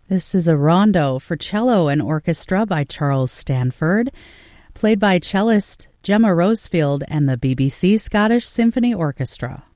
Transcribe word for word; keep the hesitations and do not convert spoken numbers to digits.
This is a rondo for cello and orchestra by Charles Stanford, played by cellist Gemma Rosefield and the B B C Scottish Symphony Orchestra.